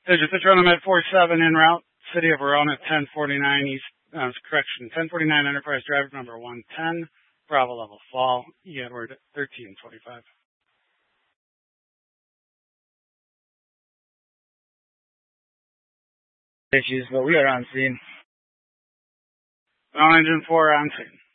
Digit Citroen at 47 en route. City of Verona 1049 East, 1049 Enterprise Drive, number 110. Bravo level fall. E. Edward 1325. Issues, but we are on scene. Ground Engine 4 on scene.